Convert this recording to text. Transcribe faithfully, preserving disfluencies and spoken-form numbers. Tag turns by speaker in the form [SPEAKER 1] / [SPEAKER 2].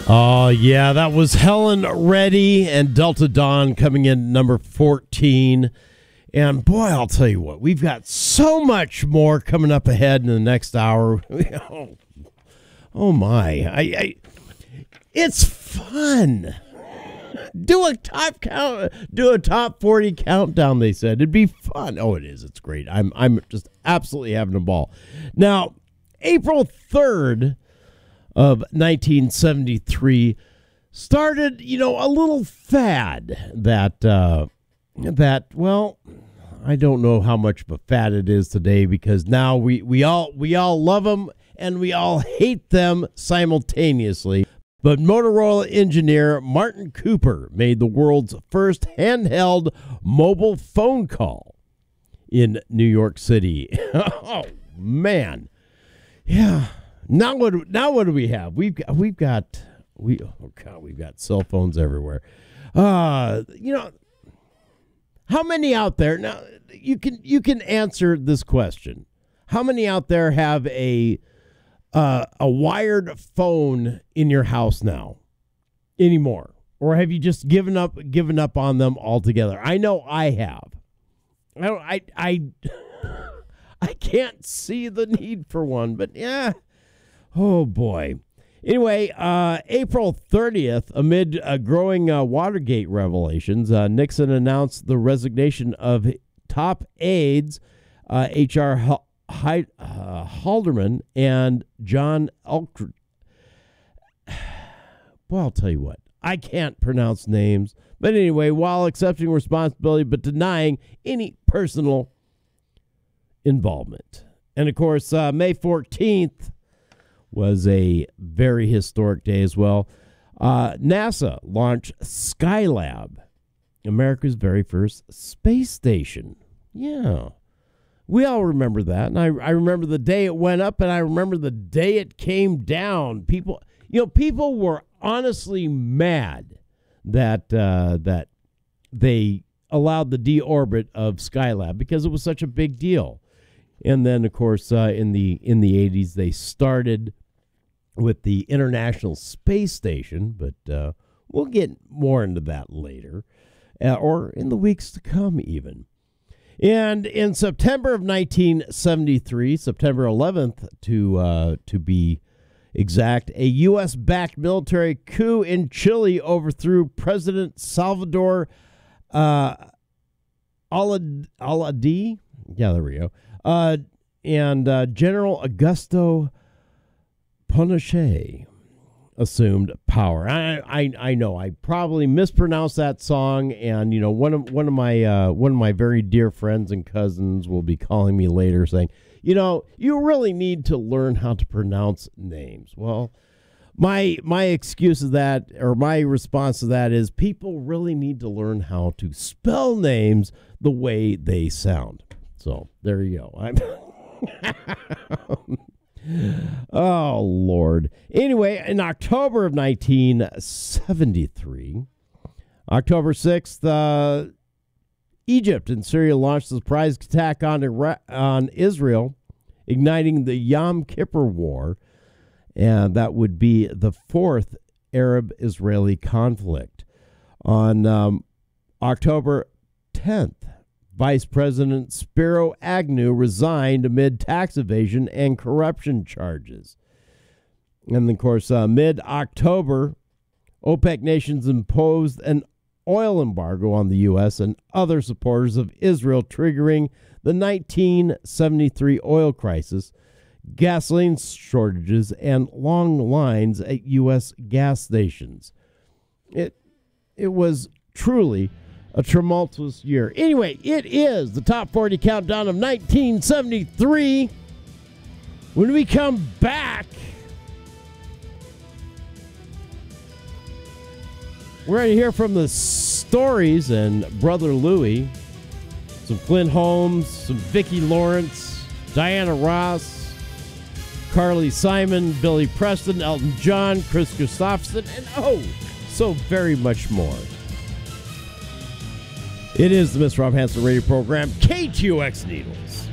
[SPEAKER 1] Oh, yeah, that was Helen Reddy and Delta Dawn coming in number fourteen. And boy, I'll tell you what, we've got so much more coming up ahead in the next hour. oh, oh my, I, I, it's fun. Do a top count, do a top forty countdown. They said it'd be fun. Oh, it is. It's great. I'm, I'm just absolutely having a ball. Now, April third of nineteen seventy-three started, you know, a little fad that, uh, that, well, I don't know how much of a fad it is today, because now we, we all, we all love them and we all hate them simultaneously. But Motorola engineer Martin Cooper made the world's first handheld mobile phone call in New York City. Oh man. Yeah. Now what? Now what do we have? We've got. We've got. We. Oh God. We've got cell phones everywhere. Uh. You know. How many out there now? You can. You can answer this question. How many out there have a uh, a wired phone in your house now anymore, or have you just given up? Given up on them altogether? I know I have. I don't. I. I. I can't see the need for one, but yeah. Oh, boy. Anyway, uh, April thirtieth, amid uh, growing uh, Watergate revelations, uh, Nixon announced the resignation of top aides uh, H R. H- uh, Haldeman and John Elkert. Well, I'll tell you what. I can't pronounce names. But anyway, while accepting responsibility but denying any personal involvement. And, of course, uh, May fourteenth was a very historic day as well. Uh, NASA launched Skylab, America's very first space station. Yeah. We all remember that. And I, I remember the day it went up, and I remember the day it came down. People, you know, people were honestly mad that uh, that they allowed the deorbit of Skylab because it was such a big deal. And then, of course, uh, in the in the eighties, they started with the International Space Station, but uh, we'll get more into that later, uh, or in the weeks to come even. And in September of nineteen seventy-three, September eleventh to uh, to be exact, a U S-backed military coup in Chile overthrew President Salvador uh, Allende. Yeah, there we go. Uh, and uh, General Augusto Pinochet assumed power. I, I I know I probably mispronounced that song, and you know one of one of my uh, one of my very dear friends and cousins will be calling me later saying, you know, you really need to learn how to pronounce names. Well, my my excuse of that, or my response to that, is people really need to learn how to spell names the way they sound. So there you go. I'm oh, Lord. Anyway, in October of nineteen seventy-three, October sixth, uh, Egypt and Syria launched a surprise attack on, Iraq, on Israel, igniting the Yom Kippur War, and that would be the fourth Arab-Israeli conflict. On um, October tenth, Vice President Spiro Agnew resigned amid tax evasion and corruption charges. And, of course, uh, mid-October, OPEC nations imposed an oil embargo on the U S and other supporters of Israel, triggering the nineteen seventy-three oil crisis, gasoline shortages, and long lines at U S gas stations. It, it was truly a tumultuous year. Anyway, it is the top forty countdown of nineteen seventy-three. When we come back, we're going to hear from the Stories and Brother Louie, some Clint Holmes, some Vicki Lawrence, Diana Ross, Carly Simon, Billy Preston, Elton John, Chris Christopherson, and oh, so very much more. It is the Mister Rob Hanson radio program, K T O X Needles.